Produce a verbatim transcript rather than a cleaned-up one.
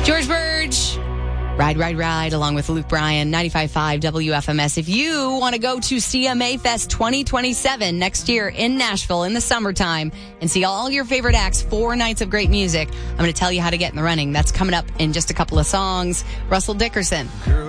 George Burge. Ride, Ride, Ride, along with Luke Bryan, ninety-five point five W F M S. If you want to go to C M A Fest twenty twenty-seven next year in Nashville in the summertime and see all your favorite acts, four nights of great music, I'm going to tell you how to get in the running. That's coming up in just a couple of songs. Russell Dickerson.